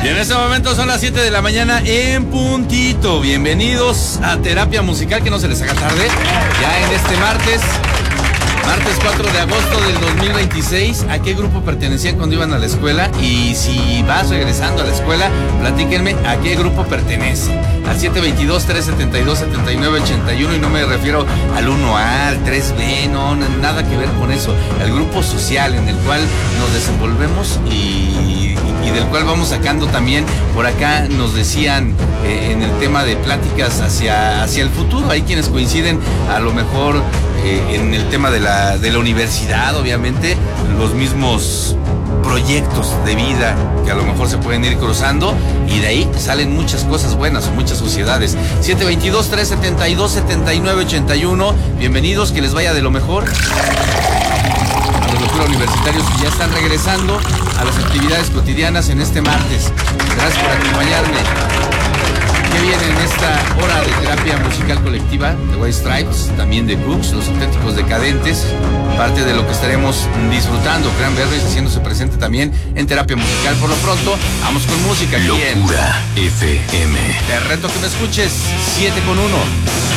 Y en este momento son las 7 de la mañana en puntito. Bienvenidos a Terapia Musical, que no se les haga tarde. Ya en este martes 4 de agosto del 2026. ¿A qué grupo pertenecían cuando iban a la escuela? Y si vas regresando a la escuela, platíquenme a qué grupo pertenece. Al 722-372-7981, y no me refiero al 1A, al 3B, no, nada que ver con eso. El grupo social en el cual nos desenvolvemos y del cual vamos sacando también. Por acá nos decían en el tema de pláticas hacia el futuro. Hay quienes coinciden a lo mejor en el tema de la universidad, obviamente, los mismos proyectos de vida que a lo mejor se pueden ir cruzando, y de ahí salen muchas cosas buenas o muchas sociedades. 722-372-7981. Bienvenidos, que les vaya de lo mejor. A los Locura Universitarios que ya están regresando a las actividades cotidianas en este martes. Gracias por acompañarme. ¿Qué viene en esta hora de terapia musical colectiva? De White Stripes, también de Cooks, Los Auténticos Decadentes. Parte de lo que estaremos disfrutando. Cranberries haciéndose presente también en terapia musical. Por lo pronto, vamos con música aquí en Locura FM. Te reto que me escuches. 7 con 1.